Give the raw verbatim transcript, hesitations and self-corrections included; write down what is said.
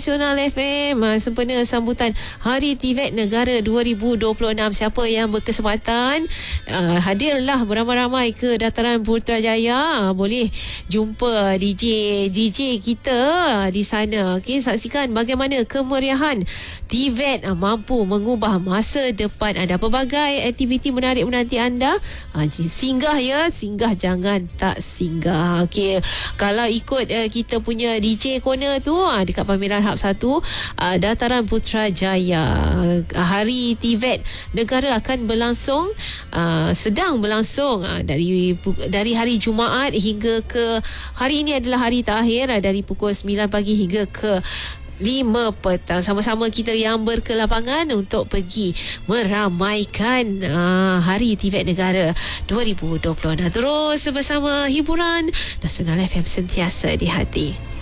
Nasional F M uh, sempena sambutan Hari Tivet Negara dua ribu dua puluh enam. Siapa yang berkesempatan uh, hadirlah beramai-ramai ke Dataran Putrajaya, uh, boleh jumpa D J D J kita uh, di sana. Okay, saksikan bagaimana kemeriahan Tivet uh, mampu mengubah masa depan anda. Pelbagai aktiviti menarik menanti anda. uh, singgah ya, singgah jangan tak singgah. Okay, kalau ikut uh, kita punya D J corner tu uh, dekat pameran Hub satu uh, Dataran Putrajaya, uh, Hari Tivet Negara akan berlangsung, uh, sedang berlangsung uh, dari dari hari Jumaat hingga ke hari ini adalah hari terakhir uh, dari pukul sembilan pagi hingga ke lima petang. Sama-sama kita yang berkelapangan untuk pergi meramaikan uh, Hari Tivet Negara dua ribu dua puluh. Nah, terus bersama hiburan Nasional F M, sentiasa di hati.